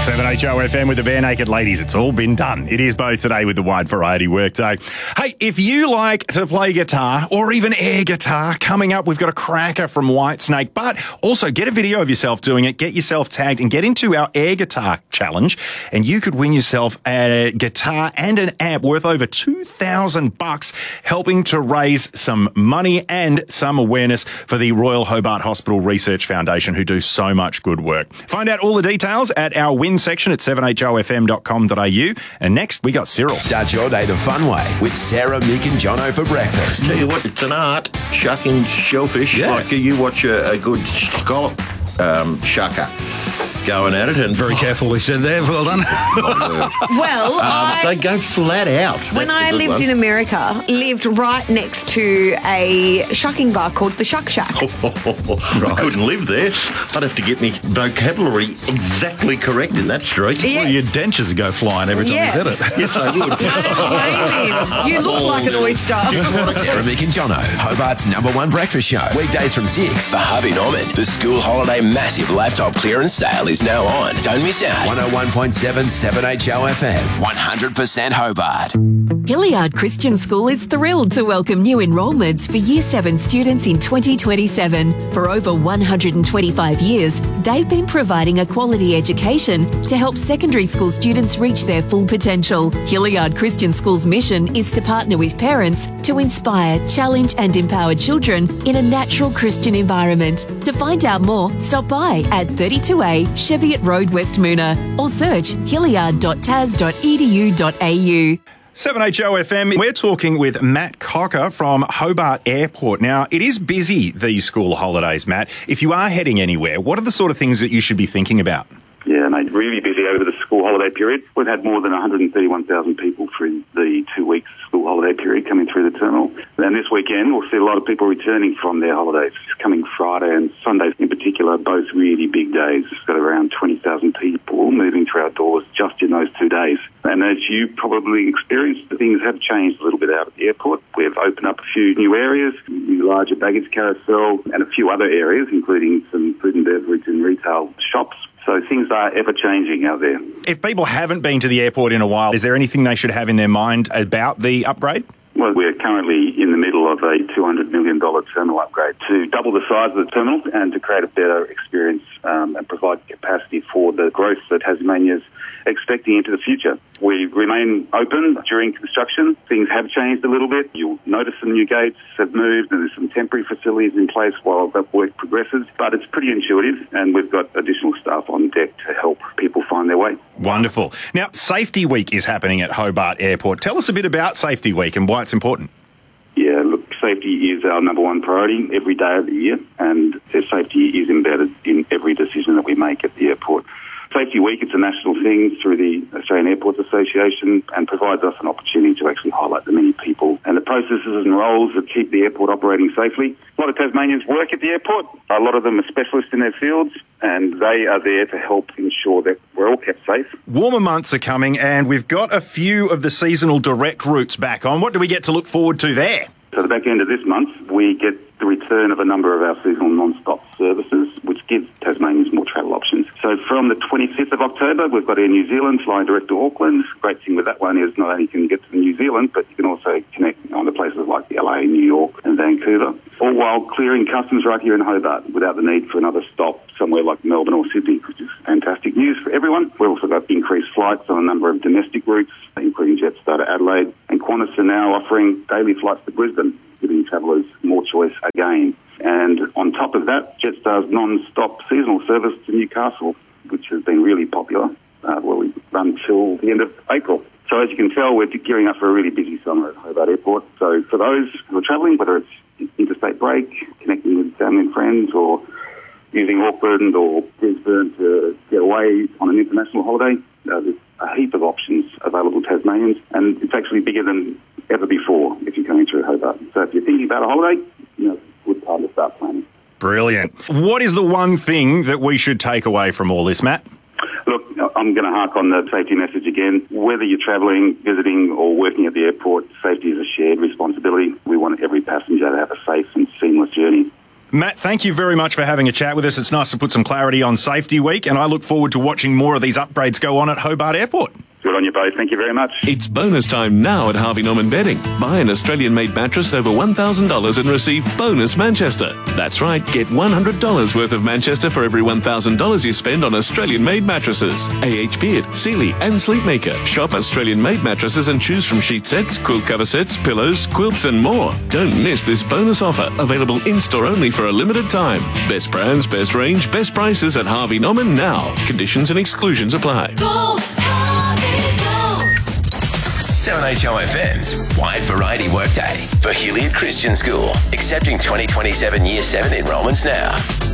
7HOFM with the Bare Naked Ladies. It's all been done. It is both today with the Wide Variety Workday. Hey, if you like to play guitar or even air guitar, coming up, we've got a cracker from Whitesnake, but also get a video of yourself doing it, get yourself tagged and get into our air guitar challenge, and you could win yourself a guitar and an amp worth over $2,000, helping to raise some money and some awareness for the Royal Hobart Hospital Research Foundation, who do so much good work. Find out all the details at our win section at 7hofm.com.au. And next, we got Cyril. Start your day the fun way with Sarah, Mick and Jono for breakfast. Tell you what, it's an art, shucking shellfish. Yeah. Like you watch a good scallop shucker going at it, and Very carefully said there. Well done. Well, they go flat out. when That's I a good lived one. in America, lived right next to a shucking bar called the Shuck Shack. I couldn't live there. I'd have to get my vocabulary exactly correct in that street. Yes. Well, your dentures would go flying every time Yeah. you said it. Yes, I would. Amazing. You look like an oyster. Sarah, Mick and Jono, Hobart's #1 breakfast show. Weekdays from 6. For Harvey Norman, the school holiday massive laptop clearance sale is now on. Don't miss out. 101.7 7HOFM, 100% Hobart. Hilliard Christian School is thrilled to welcome new enrolments for Year 7 students in 2027. For over 125 years, they've been providing a quality education to help secondary school students reach their full potential. Hilliard Christian School's mission is to partner with parents to inspire, challenge and empower children in a natural Christian environment. To find out more, stop by at 32A Cheviot Road, West Moona, or search hilliard.tas.edu.au. 7HOFM, we're talking with Matt Cocker from Hobart Airport. Now, it is busy these school holidays, Matt. If you are heading anywhere, what are the sort of things that you should be thinking about? Yeah, mate, really busy over the school holiday period. We've had more than 131,000 people through the 2 weeks school holiday period coming through the terminal. And this weekend, we'll see a lot of people returning from their holidays. Coming Friday and Sunday in particular, both really big days. We've got around 20,000 people moving through our doors just in those 2 days. And as you probably experienced, things have changed a little bit out at the airport. We've opened up a few new areas, new larger baggage carousel, and a few other areas, including some food and beverage and retail shops. So things are ever-changing out there. If people haven't been to the airport in a while, is there anything they should have in their mind about the upgrade? Well, we're currently in the middle of a $200 million terminal upgrade to double the size of the terminal and to create a better experience and provide capacity for the growth that Tasmania's expecting into the future. We remain open during construction. Things have changed a little bit. You'll notice some new gates have moved and there's some temporary facilities in place while that work progresses, but it's pretty intuitive and we've got additional staff on deck to help people find their way. Wonderful. Now, Safety Week is happening at Hobart Airport. Tell us a bit about Safety Week and why it's important. Yeah, look, safety is our #1 priority every day of the year, and safety is embedded in every decision that we make at the airport. Safety Week, it's a national thing through the Australian Airports Association and provides us an opportunity to actually highlight the many people and the processes and roles that keep the airport operating safely. A lot of Tasmanians work at the airport. A lot of them are specialists in their fields, and they are there to help ensure that we're all kept safe. Warmer months are coming, and we've got a few of the seasonal direct routes back on. What do we get to look forward to there? So the back end of this month, we get the return of a number of our seasonal non-stop services, which gives Tasmanians more travel options. So from the 25th of October, we've got Air New Zealand flying direct to Auckland. Great thing with that one is not only can you get to New Zealand, but you can also connect on to places like LA, New York and Vancouver, all while clearing customs right here in Hobart without the need for another stop somewhere like Melbourne or Sydney, which is fantastic news for everyone. We've also got increased flights on a number of domestic routes, including Jetstar to Adelaide, and Qantas are now offering daily flights to Brisbane, giving travellers more choice again. And on top of that, Jetstar's non-stop seasonal service to Newcastle, which has been really popular, where we run till the end of April. So as you can tell, we're gearing up for a really busy summer at Hobart Airport. So for those who are travelling, whether it's interstate break, connecting with family and friends, or using Auckland or Brisbane to get away on an international holiday, there's a heap of options available to Tasmanians, and it's actually bigger than ever before if you're coming through Hobart. So if you're thinking about a holiday, good time to start planning. Brilliant. What is the one thing that we should take away from all this, Matt? Look, I'm going to hark on the safety message again. Whether you're travelling, visiting or working at the airport, safety is a shared responsibility. We want every passenger to have a safe and seamless journey. Matt, thank you very much for having a chat with us. It's nice to put some clarity on Safety Week, and I look forward to watching more of these upgrades go on at Hobart Airport. Good on you both. Thank you very much. It's bonus time now at Harvey Norman Bedding. Buy an Australian-made mattress over $1,000 and receive bonus Manchester. That's right, get $100 worth of Manchester for every $1,000 you spend on Australian-made mattresses. AH Beard, Sealy and Sleepmaker. Shop Australian-made mattresses and choose from sheet sets, quilt cover sets, pillows, quilts and more. Don't miss this bonus offer, available in-store only for a limited time. Best brands, best range, best prices at Harvey Norman now. Conditions and exclusions apply. Go, Harvey, go! 7HOFM's Wide Variety Workday for Hilliard Christian School. Accepting 2027 Year 7 enrolments now.